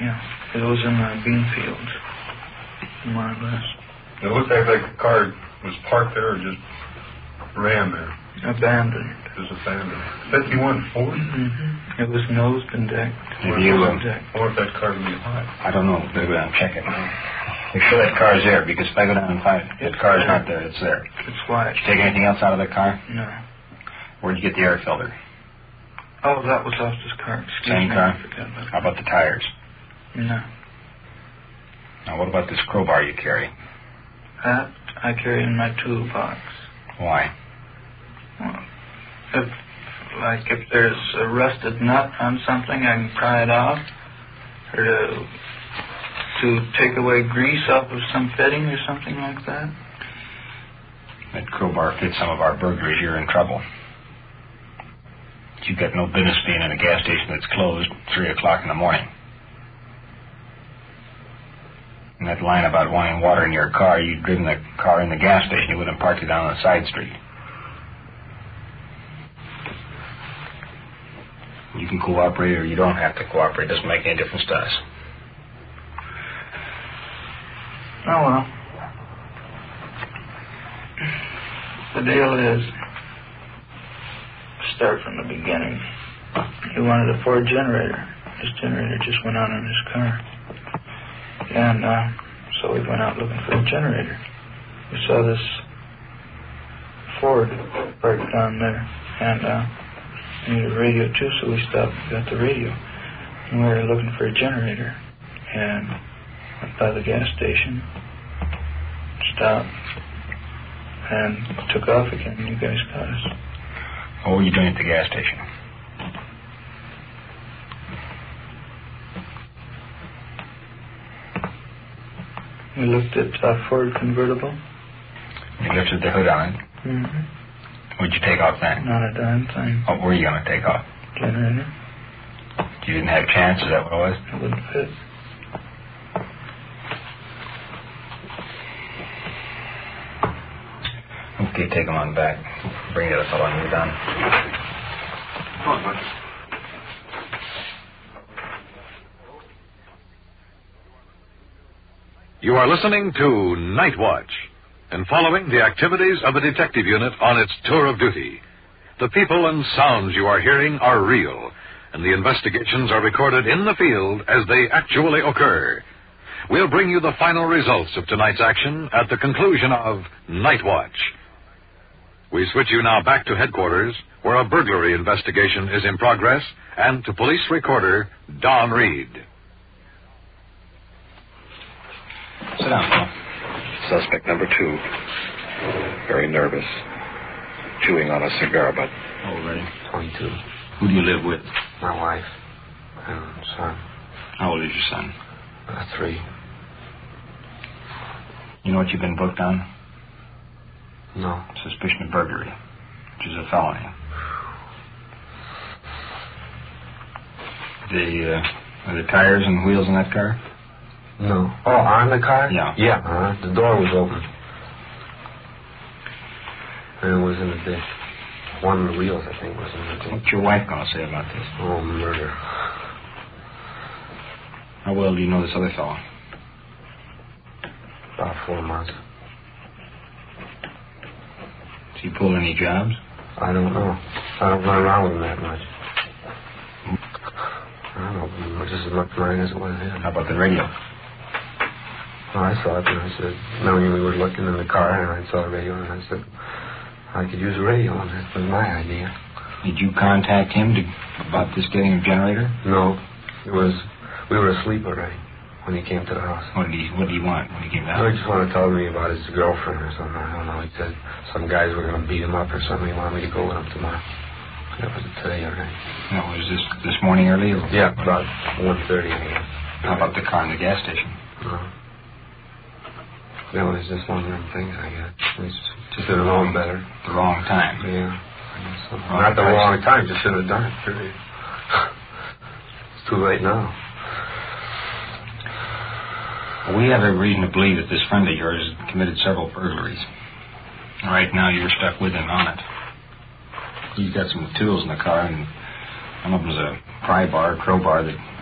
Yeah, it was in the bean fields, more or less. It looked like the car was parked there or just ran there. Abandoned. Just abandoned. 51 Ford? Mm-hmm. It was nosed and decked. Have you, I wonder if that car would be hot. I don't know. Better go down and check it. Make sure that car's there, because if I go down and find that car's not there, it's there. It's white. Did you take anything else out of that car? No. Where'd you get the air filter? Oh, that was off this car. Same car? I forgot about How about the tires? No. Now, what about this crowbar you carry? That I carry in my toolbox. Why? Well, if there's a rusted nut on something, I can pry it off. Or to take away grease off of some fitting or something like that. That crowbar fits some of our burglaries, you're in trouble. You've got no business being in a gas station that's closed 3 o'clock in the morning. And that line about wanting water in your car, you'd driven the car in the gas station, you wouldn't have parked it down on the side street. You can cooperate or you don't have to cooperate. It doesn't make any difference to us. Oh, well. The deal is, start from the beginning. He wanted a Ford generator. His generator just went on in his car. And so we went out looking for a generator. We saw this Ford parked down there. And we needed a radio too, so we stopped and got the radio. And we were looking for a generator. And went by the gas station, stopped, and took off again. You guys got us. What were you doing at the gas station? We looked at a Ford convertible. You lifted the hood on it? Mm-hmm. What'd you take off then? Not a darn thing. What were you going to take off? Generator. You didn't have a chance, is that what it was? It wouldn't fit. Okay, take him on back. Bring the other fellow and you're done. Come on, Bud. You are listening to Night Watch and following the activities of a detective unit on its tour of duty. The people and sounds you are hearing are real, and the investigations are recorded in the field as they actually occur. We'll bring you the final results of tonight's action at the conclusion of Night Watch. We switch you now back to headquarters, where a burglary investigation is in progress, and to police recorder Don Reed. Sit down, Paul. Suspect number 2. Very nervous. Chewing on a cigar butt. Oh, ready? 22. Who do you live with? My wife and son. How old is your son? 3. You know what you've been booked on? No. Suspicion of burglary, which is a felony. Are the tires and wheels in that car? No. Oh, on the car? Yeah. Yeah, the door was open. And it was in the ditch. One of the wheels, I think, was in the ditch. What's your wife going to say about this? Oh, murder. How well do you know this other fellow? About 4 months. Does he pull any jobs? I don't know. I don't run around with him that much. I don't know, just as much mine as it was him. How about the radio? Well, I saw it, and I said, knowing we were looking in the car, and I saw the radio, and I said, I could use a radio, and that was my idea. Did you contact him about this getting a generator? No. We were asleep already when he came to the house. What did he want when he came down? He just wanted to tell me about his girlfriend or something. I don't know. He said some guys were going to beat him up or something. He wanted me to go with him tomorrow. That was today already. No, was this morning early? Or yeah, about 1:30 a.m. How about the car in the gas station? No. No, it's just one of them things, I guess. It's just should have known better. The wrong time. Yeah. Not the wrong time, just should have done it, period. It's too late now. Well, we have every reason to believe that this friend of yours has committed several burglaries. Right now, you're stuck with him on it. He's got some tools in the car, and one of them's a pry bar, crowbar that